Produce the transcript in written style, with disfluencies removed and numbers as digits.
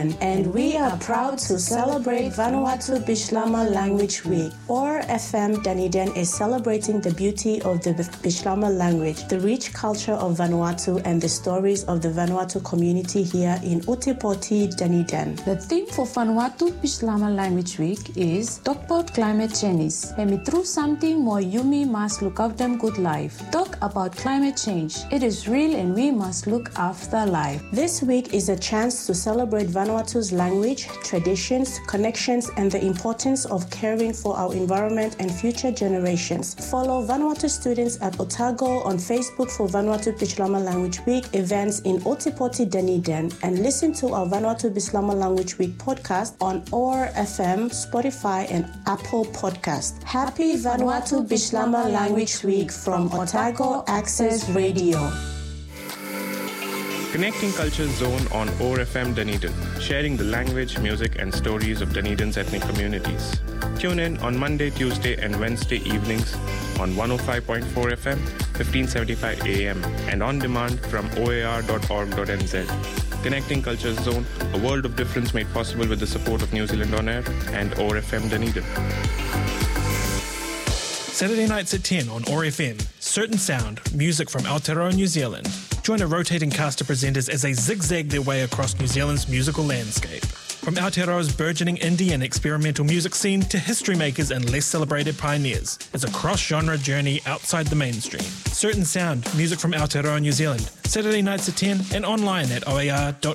Dunedin, and we are proud to celebrate Vanuatu Bislama Language Week. OAR FM Dunedin is celebrating the beauty of the Bislama language, the rich culture of Vanuatu, and the stories of the Vanuatu community here in Utipoti, Dunedin. The theme for Vanuatu Bislama Language Week is Talk about climate change. And me through something more Yumi must look out them good life. Talk about climate change. It is real and we must look after life. This week is a chance to celebrate Vanuatu's language, traditions, connections, and the importance of caring for our environment and future generations. Follow Vanuatu students at Otago on Facebook for Vanuatu Bislama Language Week events in Otipoti, Dunedin, and listen to our Vanuatu Bislama Language Week podcast on OAR FM, Spotify, and Apple Podcast. Happy Vanuatu Bislama Language Week from Otago Access Radio. Connecting Culture Zone on OAR FM Dunedin, sharing the language, music and stories of Dunedin's ethnic communities. Tune in on Monday, Tuesday and Wednesday evenings on 105.4 FM, 1575 AM and on demand from oar.org.nz. Connecting Culture Zone, a world of difference made possible with the support of New Zealand On Air and OAR FM Dunedin. Saturday nights at 10 on OAR FM, Certain Sound, music from Aotearoa, New Zealand. Join a rotating cast of presenters as they zigzag their way across New Zealand's musical landscape. From Aotearoa's burgeoning indie and experimental music scene to history makers and less celebrated pioneers, it's a cross-genre journey outside the mainstream. Certain Sound, music from Aotearoa, New Zealand. Saturday nights at 10 and online at oar.org.nz.